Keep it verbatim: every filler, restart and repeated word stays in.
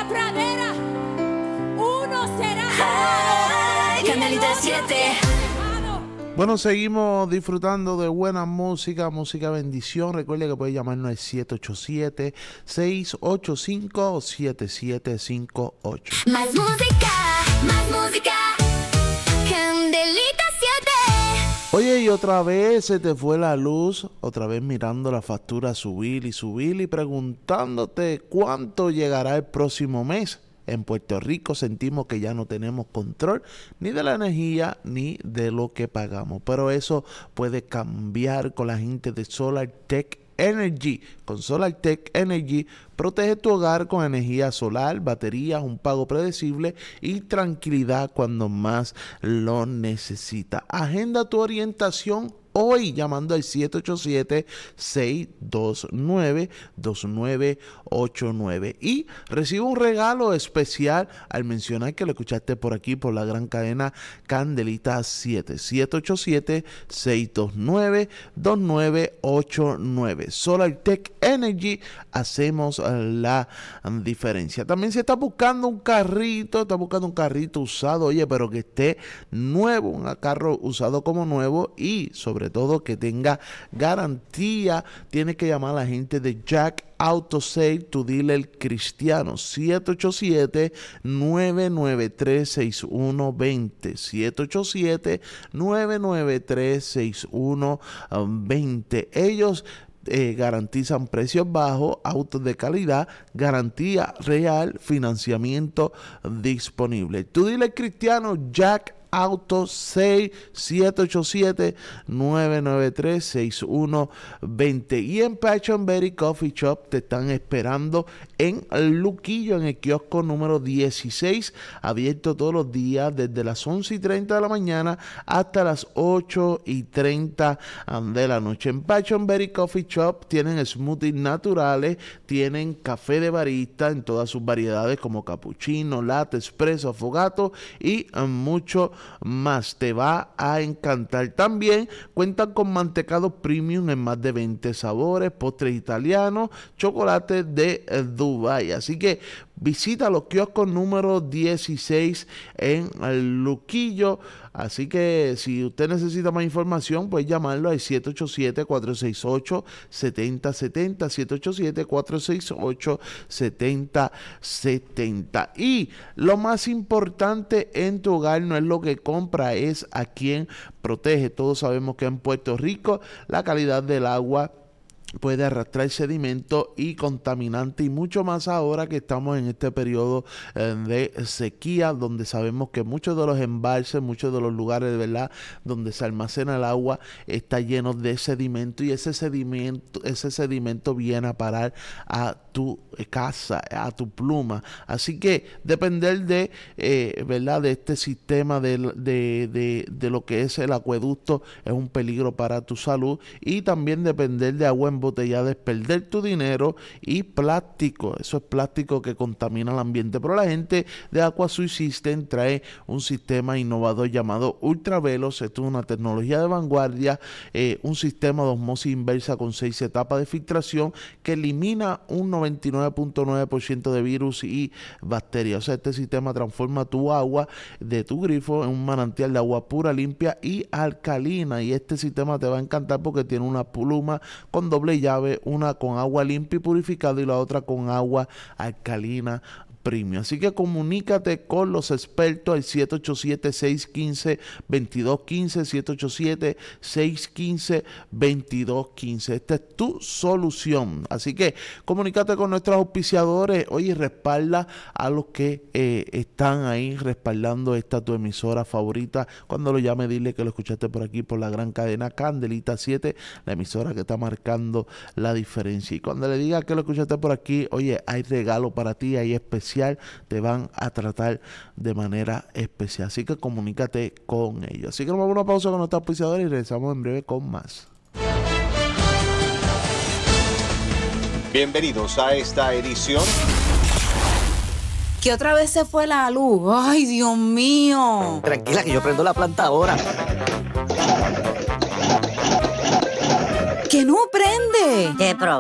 pradera, uno será Ay, Candelita siete. Bueno, seguimos disfrutando de buena música, música bendición. Recuerde que puede llamarnos al siete ocho siete, seis ocho cinco, siete siete cinco ocho. Más música, más música. Candelita siete. Oye, y otra vez se te fue la luz, otra vez mirando la factura subir y subir y preguntándote cuánto llegará el próximo mes. En Puerto Rico sentimos que ya no tenemos control ni de la energía ni de lo que pagamos. Pero eso puede cambiar con la gente de SolarTech Energy. Con SolarTech Energy, protege tu hogar con energía solar, baterías, un pago predecible y tranquilidad cuando más lo necesitas. Agenda tu orientación hoy llamando al siete ocho siete, seis dos nueve, dos nueve ocho nueve y recibe un regalo especial al mencionar que lo escuchaste por aquí por la gran cadena Candelita siete. siete ocho siete, seis dos nueve, dos nueve ocho nueve. SolarTech Energy, hacemos la diferencia. También si estás buscando un carrito, estás buscando un carrito usado, oye, pero que esté nuevo, un carro usado como nuevo y sobre Sobre todo que tenga garantía, tienes que llamar a la gente de Jack Auto Sale, tu dealer cristiano. Siete ocho siete, nueve nueve tres, seis uno dos cero. Siete ocho siete, nueve nueve tres, seis uno dos cero. Ellos Eh, garantizan precios bajos, autos de calidad, garantía real, financiamiento disponible. Tu dealer cristiano Jack Auto seis siete ocho siete, nueve nueve tres, seis uno dos cero. Y en Pachonberry Coffee Shop te están esperando en Luquillo, en el kiosco número dieciséis, abierto todos los días desde las once y treinta de la mañana hasta las ocho y treinta de la noche. En Pachonberry Coffee Shop tienen smoothies naturales, tienen café de barista en todas sus variedades como cappuccino, latte, espresso, affogato y mucho más. Te va a encantar. También cuentan con mantecado premium en más de veinte sabores, postres italianos, chocolates de Dubai. Así que visita los kioscos número dieciséis en el Luquillo. Así que si usted necesita más información, puede llamarlo al siete ocho siete, cuatro seis ocho, siete cero siete cero, siete ocho siete, cuatro seis ocho, siete cero siete cero. Y lo más importante en tu hogar no es lo que compra, es a quien protege. Todos sabemos que en Puerto Rico la calidad del agua puede arrastrar sedimento y contaminante, y mucho más ahora que estamos en este periodo eh, de sequía, donde sabemos que muchos de los embalses, muchos de los lugares de verdad donde se almacena el agua está lleno de sedimento, y ese sedimento, ese sedimento viene a parar a tu casa, a tu pluma. Así que depender de eh, verdad de este sistema de, de, de, de lo que es el acueducto es un peligro para tu salud, y también depender de agua embotellada es perder tu dinero y plástico. Eso es plástico que contamina el ambiente. Pero la gente de AquaSuite System trae un sistema innovador llamado Ultraveloz. Esto es una tecnología de vanguardia, eh, un sistema de osmosis inversa con seis etapas de filtración que elimina un noventa y nueve punto nueve por ciento de virus y bacterias. O sea, este sistema transforma tu agua de tu grifo en un manantial de agua pura, limpia y alcalina. Y este sistema te va a encantar porque tiene una pluma con doble llave, una con agua limpia y purificada y la otra con agua alcalina premium. Así que comunícate con los expertos al siete ocho siete, seis uno cinco, dos dos uno cinco, siete ocho siete, seis uno cinco, dos dos uno cinco. Esta es tu solución. Así que comunícate con nuestros auspiciadores. Oye, respalda a los que eh, están ahí respaldando esta tu emisora favorita. Cuando lo llame, dile que lo escuchaste por aquí, por la gran cadena Candelita siete, la emisora que está marcando la diferencia. Y cuando le diga que lo escuchaste por aquí, oye, hay regalo para ti, hay especial, te van a tratar de manera especial. Así que comunícate con ellos. Así que nos vamos a una pausa con nuestros auspiciadores y regresamos en breve con más. Bienvenidos a esta edición. Que otra vez se fue la luz. Ay, Dios mío. Tranquila, que yo prendo la planta ahora. Que no prende. ¿Qué problema?